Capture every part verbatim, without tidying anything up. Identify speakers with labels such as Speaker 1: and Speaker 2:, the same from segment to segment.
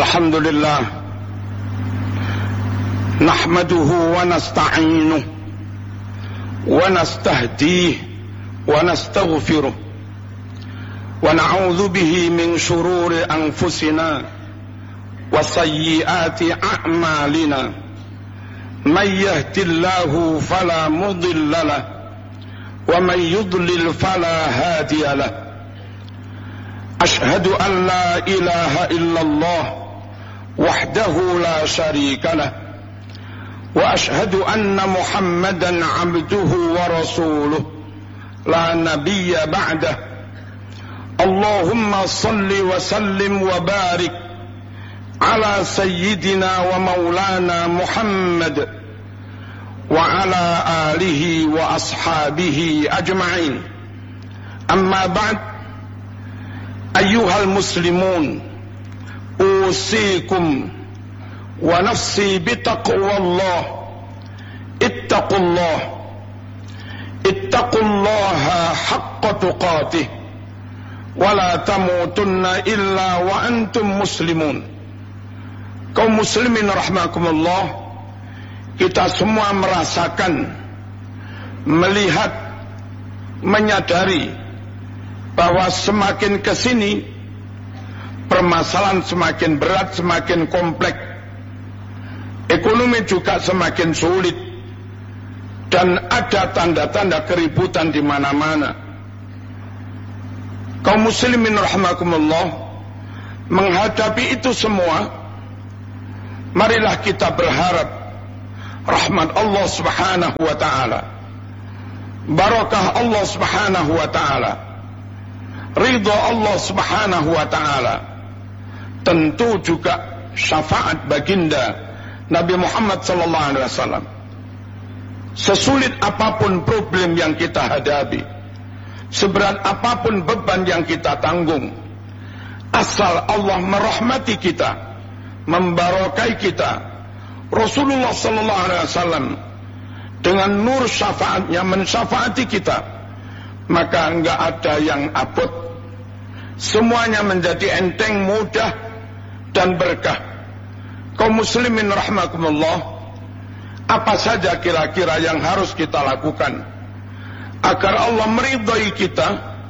Speaker 1: الحمد لله نحمده ونستعينه ونستهديه ونستغفره ونعوذ به من شرور أنفسنا وسيئات أعمالنا من يهد الله فلا مضل له ومن يضلل فلا هادي له أشهد أن لا إله إلا الله وحده لا شريك له وأشهد أن محمدا عبده ورسوله لا نبي بعده اللهم صل وسلم وبارك على سيدنا ومولانا محمد وعلى آله وأصحابه أجمعين أما بعد أيها المسلمون أوصيكم ونفسي بتقوى الله اتقوا الله اتقوا الله حق تقاته ولا تموتن إلا وأنتم مسلمون. Kaum muslimin rahimakumullah, kita semua merasakan, melihat, menyadari bahwa semakin kesini permasalahan semakin berat, semakin kompleks. Ekonomi juga semakin sulit dan ada tanda-tanda keributan di mana-mana. Kaum muslimin rahimakumullah, menghadapi itu semua, marilah kita berharap rahmat Allah Subhanahu wa taala, barakah Allah Subhanahu wa taala, ridha Allah Subhanahu wa taala, tentu juga syafaat baginda Nabi Muhammad sallallahu alaihi wasallam. Sesulit apapun problem yang kita hadapi, seberat apapun beban yang kita tanggung, asal Allah merahmati kita, membarokai kita, Rasulullah sallallahu alaihi wasallam dengan nur syafaatnya mensyafaati kita, maka enggak ada yang abot. Semuanya menjadi enteng, mudah dan berkah. Kaum muslimin rahimakumullah, apa saja kira-kira yang harus kita lakukan agar Allah meridhai kita,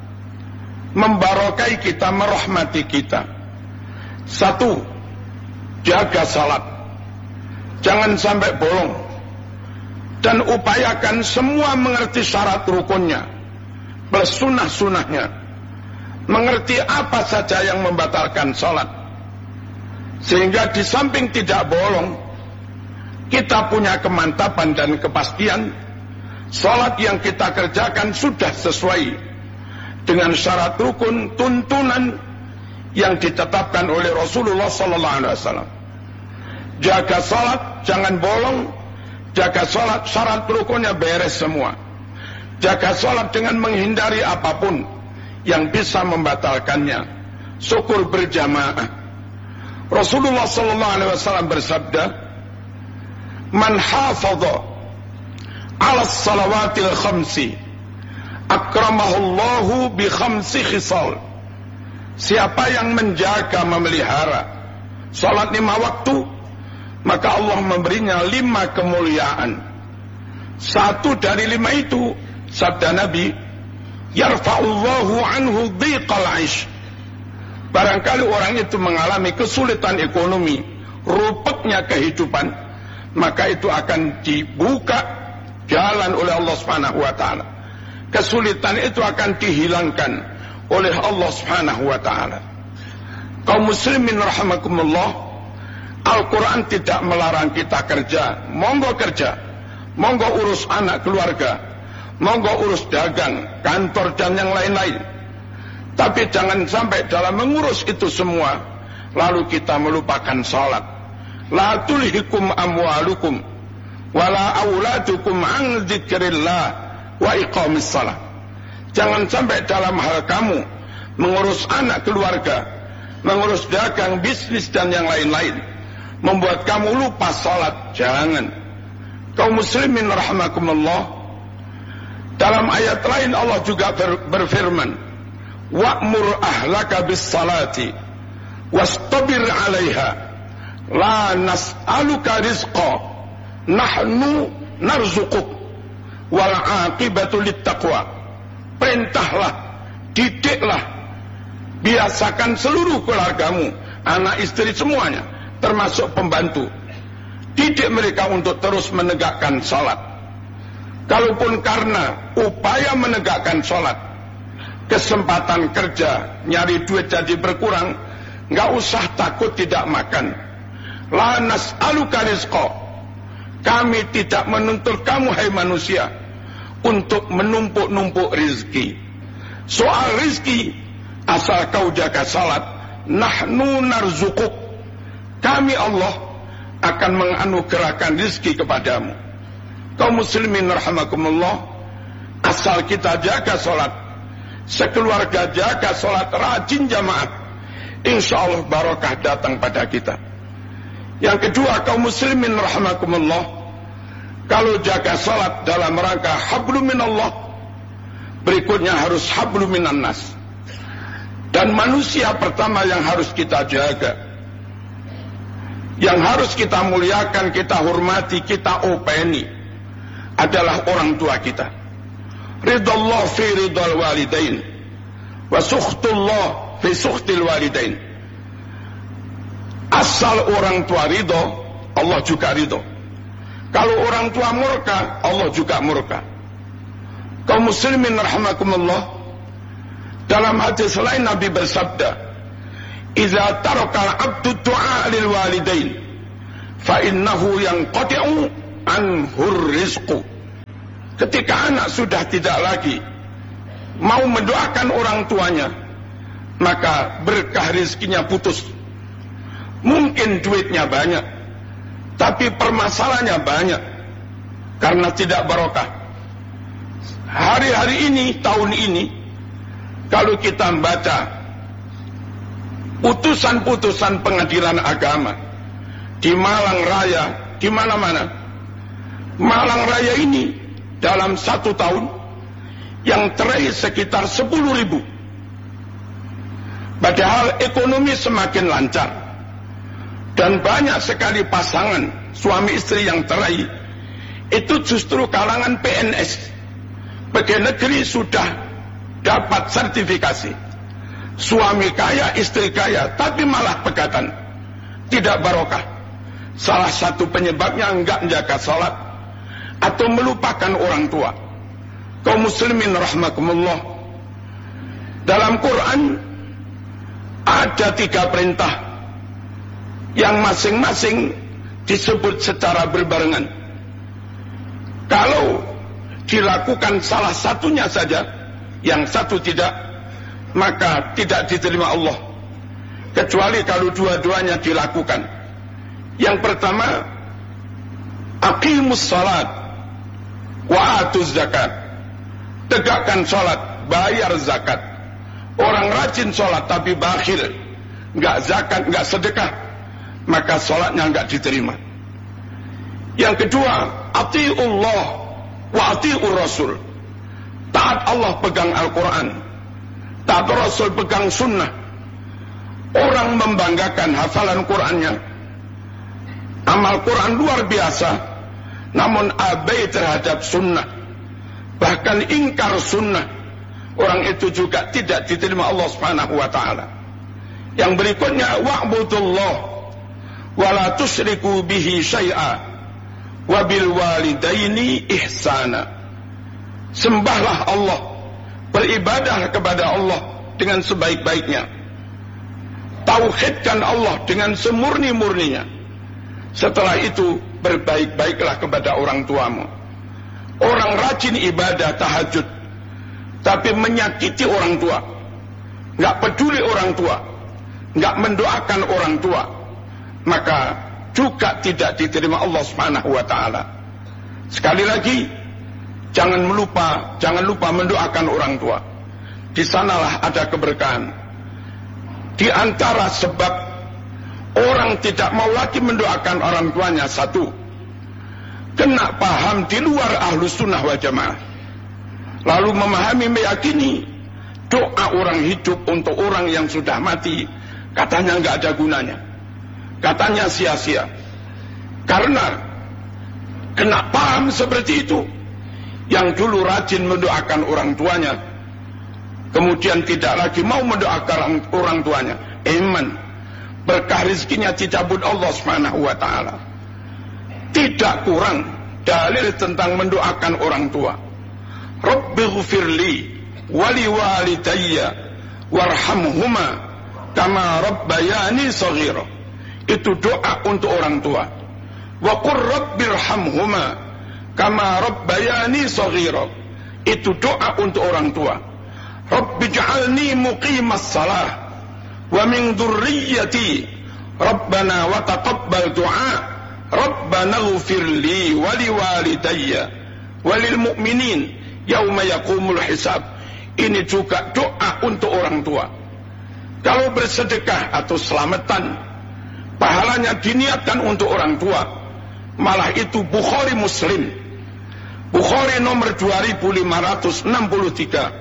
Speaker 1: membarokai kita, merahmati kita? Satu, jaga salat, jangan sampai bolong, dan upayakan semua mengerti syarat rukunnya plus sunnah-sunnahnya, mengerti apa saja yang membatalkan salat, sehingga di samping tidak bolong, kita punya kemantapan dan kepastian salat yang kita kerjakan sudah sesuai dengan syarat rukun tuntunan yang ditetapkan oleh Rasulullah sallallahu alaihi wasallam. Jaga salat, jangan bolong. Jaga salat, syarat rukunnya beres semua. Jaga salat dengan menghindari apapun yang bisa membatalkannya. Syukur berjamaah. Rasulullah sallallahu alaihi wasallam bersabda, "Man hafadha 'ala as-salawatil khamsi, akramahullahu bi khamsi khisal." Siapa yang menjaga, memelihara salat lima waktu, maka Allah memberinya lima kemuliaan. Satu dari lima itu, sabda Nabi, yarfa'ullahu anhu dhiqal 'aish. Barangkali orang itu mengalami kesulitan ekonomi, rupeknya kehidupan, maka itu akan dibuka jalan oleh Allah Subhanahu wa taala. Kesulitan itu akan dihilangkan oleh Allah Subhanahu wa taala. Kaum muslimin rahimakumullah, Al-Quran tidak melarang kita kerja. Monggo kerja, monggo urus anak keluarga, monggo urus dagang, kantor dan yang lain-lain. Tapi jangan sampai dalam mengurus itu semua lalu kita melupakan salat. La tulhikum amwalukum wala auladukum an dzikrillah wa iqamis shalah. Jangan sampai dalam hal kamu mengurus anak keluarga, mengurus dagang, bisnis dan yang lain-lain membuat kamu lupa salat. Jangan. Kaum muslimin rahimakumullah, dalam ayat lain Allah juga ber, berfirman, wa'mur ahlaka bis salati wastabir 'alaiha la nas'aluka rizqa nahnu narzuquk wal 'aqibatu littaqwa. Perintahlah, didiklah, biasakan seluruh keluargamu, anak istri semuanya, termasuk pembantu. Didik mereka untuk terus menegakkan salat. Kalaupun karena upaya menegakkan salat, kesempatan kerja, nyari duit jadi berkurang, nggak usah takut tidak makan. La nas'aluka rizqa. Kami tidak menuntut kamu hai manusia untuk menumpuk-numpuk rizki. Soal rizki, asal kau jaga salat, nahnu narzukuk. Kami Allah akan menganugerahkan rizki kepadamu. Kaum muslimin rahimakumullah, asal kita jaga salat, sekeluarga jaga salat, rajin jamaah, insya Allah barakah datang pada kita. Yang kedua, kaum muslimin rahimakumullah, kalau jaga salat dalam rangka hablum minallah, berikutnya harus hablum minan nas. Dan manusia pertama yang harus kita jaga, yang harus kita muliakan, kita hormati, kita openi, adalah orang tua kita. Ridallah fi ridal walidain wa sukhtullah fi sukhtil walidain. Asal orang tua ridho, Allah juga ridho. Kalau orang tua murka, Allah juga murka. Kaum muslimin rahimakumullah, dalam hadis lain Nabi bersabda, "Idza tarakal 'abdu du'a lil walidain, fa innahu yanqati'u anhur rizqu." Ketika anak sudah tidak lagi mau mendoakan orang tuanya, maka berkah rizkinya putus. Mungkin duitnya banyak, tapi permasalahannya banyak karena tidak barokah. Hari-hari ini, tahun ini, kalau kita membaca putusan-putusan pengadilan agama di Malang Raya, di mana-mana, Malang Raya ini dalam satu tahun yang terakhir sekitar sepuluh ribu. Padahal ekonomi semakin lancar. Dan banyak sekali pasangan suami istri yang cerai itu justru kalangan P N S, pegawai negeri, sudah dapat sertifikasi. Suami kaya, istri kaya, tapi malah pegatan, tidak barokah. Salah satu penyebabnya enggak menjaga salat atau melupakan orang tua. Kaum muslimin rahimakumullah, dalam Quran ada tiga perintah yang masing-masing disebut secara berbarengan. Kalau dilakukan salah satunya saja, yang satu tidak, maka tidak diterima Allah, kecuali kalau dua-duanya dilakukan. Yang pertama, aqimus salat wa atuz zakat. Tegakkan salat, bayar zakat. Orang rajin salat tapi bakhil, enggak zakat, enggak sedekah, maka salatnya enggak diterima. Yang kedua, atiullah wa atiur rasul. Taat Allah, pegang Al-Quran. Taat Rasul, pegang sunnah. Orang membanggakan hafalan Qurannya, amal Quran luar biasa, namun abai terhadap sunnah, bahkan ingkar sunnah, orang itu juga tidak diterima Allah Subhanahu wa ta'ala. Yang berikutnya, wa'budullah wa la tusyriku bihi syai'a wa bil walidaini ihsana. Sembahlah Allah, beribadah kepada Allah dengan sebaik-baiknya, tauhidkan Allah dengan semurni-murninya. Setelah itu berbaik-baiklah kepada orang tuamu. Orang rajin ibadah tahajud tapi menyakiti orang tua, nggak peduli orang tua, nggak mendoakan orang tua, maka juga tidak diterima Allah Subhanahu wa ta'ala. Sekali lagi, jangan lupa, jangan lupa mendoakan orang tua. Di sanalah ada keberkahan. Di antara sebab orang tidak mau lagi mendoakan orang tuanya, satu, kena paham di luar ahlus sunnah wal jamaah, lalu memahami, meyakini doa orang hidup untuk orang yang sudah mati Katanya nggak ada gunanya. Katanya sia-sia. Karena kena paham seperti itu. Yang dulu rajin mendoakan orang tuanya, kemudian tidak lagi mau mendoakan orang tuanya. Iman. Berkah rezekinya dicabut Allah Subhanahu wa taala. Tidak kurang dalil tentang mendoakan orang tua. Rabbighfirli wali walidayya warhamhuma kama rabbayani shaghira. Itu doa untuk orang tua. Wa qur rabbirhamhuma kama rabbayani shaghira. Itu doa untuk orang tua. Rabbij'alni muqimas shalah wa min dzurriyyati rabbana wa taqabbal du'a rabbana ighfirli wa liwalidayya walil mu'minin yauma yaqumul hisab. Ini juga doa untuk orang tua. Kalau bersedekah atau selamatan, pahalanya diniatkan untuk orang tua. Malah itu Bukhari Muslim. Bukhari nomor dua ribu lima ratus enam puluh tiga,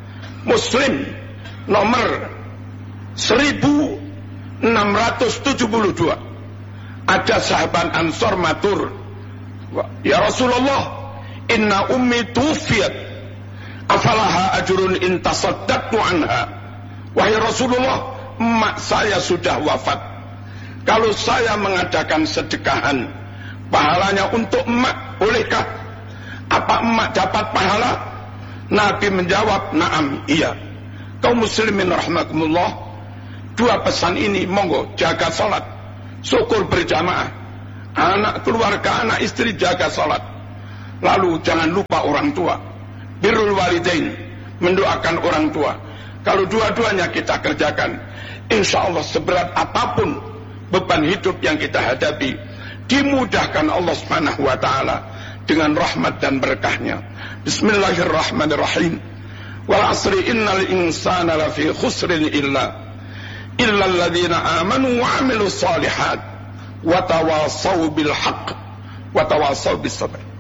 Speaker 1: Muslim nomor seribu enam ratus tujuh puluh dua. Ada sahabat Ansor matur, ya Rasulullah, inna ummi tuwfiyat afalaha ajrun in tasaddaqtu anha. Wahai Rasulullah, emak saya sudah wafat. Kalau saya mengadakan sedekahan, pahalanya untuk emak, bolehkah? Apa emak dapat pahala? Nabi menjawab, na'am, iya. Kaum muslimin rahimakumullah, dua pesan ini monggo jaga salat, syukur berjamaah, anak keluarga, anak istri jaga salat. Lalu jangan lupa orang tua, birrul walidain, mendoakan orang tua. Kalau dua-duanya kita kerjakan, insya Allah seberat apapun beban hidup yang kita hadapi, dimudahkan Allah Subhanahu wa taala dengan rahmat dan berkahnya. Bismillahirrahmanirrahim. Wal asri innal insana lafi khusrin illa illa alladhina amanu wa amilus solihat wa tawasaw bil haqq wa tawasaw bis sabr.